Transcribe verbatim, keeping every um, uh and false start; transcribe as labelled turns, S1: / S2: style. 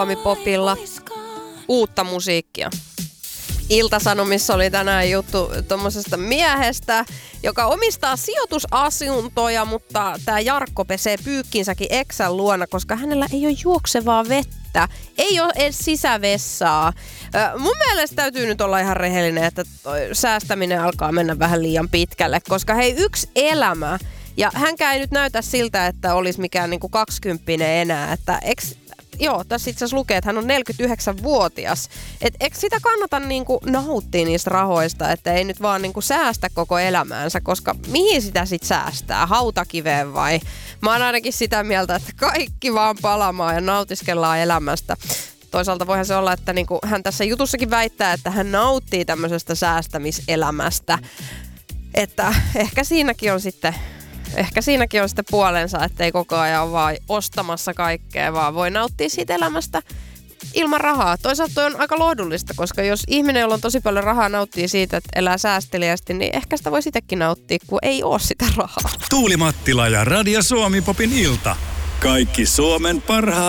S1: Popilla uutta musiikkia. Ilta-Sanomissa oli tänään juttu tuommoisesta miehestä, joka omistaa sijoitusasuntoja, mutta tämä Jarkko pesee pyykkinsäkin eksän luona, koska hänellä ei ole juoksevaa vettä. Ei ole edes sisävessaa. Mun mielestä täytyy nyt olla ihan rehellinen, että toi säästäminen alkaa mennä vähän liian pitkälle, koska hei, yksi elämä. Ja hänkään ei nyt näytä siltä, että olisi mikään niinku kaksikymppinen enää. Että eks, joo, tässä itse asiassa lukee, että hän on neljäkymmentäyhdeksänvuotias. Et eikö sitä kannata niinku nauttia niistä rahoista, että ei nyt vaan niinku säästä koko elämäänsä, koska mihin sitä sit säästää? Hautakiveen vai? Mä oon ainakin sitä mieltä, että kaikki vaan palamaan ja nautiskellaan elämästä. Toisaalta voihan se olla, että niinku hän tässä jutussakin väittää, että hän nauttii tämmöisestä säästämiselämästä. Että ehkä siinäkin on sitten... Ehkä siinäkin on sitten puolensa, ettei koko ajan ole vaan ostamassa kaikkea, vaan voi nauttia siitä elämästä ilman rahaa. Toisaalta toi on aika lohdullista, koska jos ihminen, jolla on tosi paljon rahaa, nauttii siitä, että elää säästeliästi, niin ehkä sitä voi sitäkin nauttia, kun ei ole sitä rahaa.
S2: Tuuli Mattila ja Radio Suomi Popin ilta. Kaikki Suomen parhaat